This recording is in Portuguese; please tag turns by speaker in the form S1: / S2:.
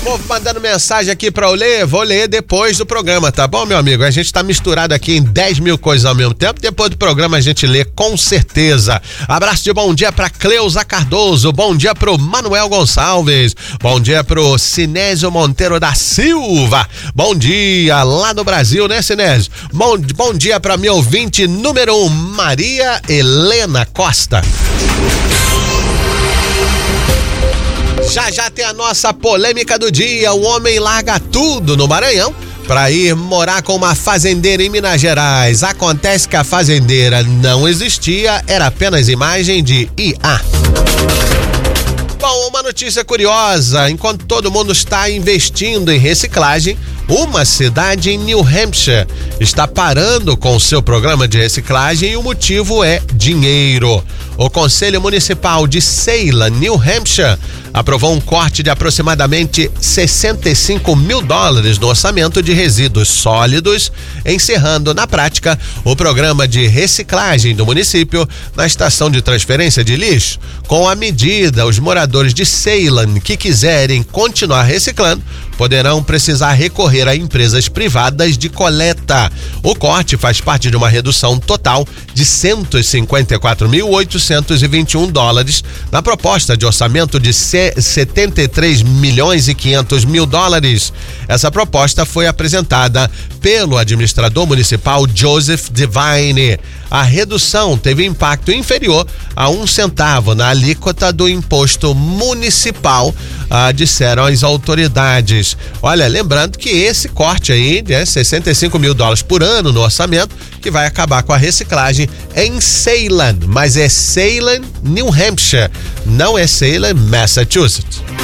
S1: Povo mandando mensagem aqui pra eu ler, vou ler depois do programa, tá bom, meu amigo? A gente tá misturado aqui em 10 mil coisas ao mesmo tempo, depois do programa a gente lê com certeza. Abraço de bom dia pra Cleusa Cardoso, bom dia pro Manuel Gonçalves, bom dia pro Sinésio Monteiro da Silva, bom dia lá no Brasil, né, Sinésio? Bom dia pra minha ouvinte número 1, Maria Helena Costa. Já tem a nossa polêmica do dia. O homem larga tudo no Maranhão para ir morar com uma fazendeira em Minas Gerais. Acontece que a fazendeira não existia, era apenas imagem de IA. Bom, uma notícia curiosa: enquanto todo mundo está investindo em reciclagem, uma cidade em New Hampshire está parando com o seu programa de reciclagem e o motivo é dinheiro. O Conselho Municipal de Salem, New Hampshire, aprovou um corte de aproximadamente $65 mil no orçamento de resíduos sólidos, encerrando na prática o programa de reciclagem do município na estação de transferência de lixo. Com a medida, os moradores de Salem que quiserem continuar reciclando poderão precisar recorrer a empresas privadas de coleta. O corte faz parte de uma redução total de $154.821 na proposta de orçamento de $73.500.000. Essa proposta foi apresentada pelo administrador municipal Joseph Devine. A redução teve impacto inferior a 1 centavo na alíquota do imposto municipal, disseram as autoridades. Olha, lembrando que esse corte aí é $65 mil por ano no orçamento, que vai acabar com a reciclagem em Salem, mas é Salem, New Hampshire, não é Salem, Massachusetts.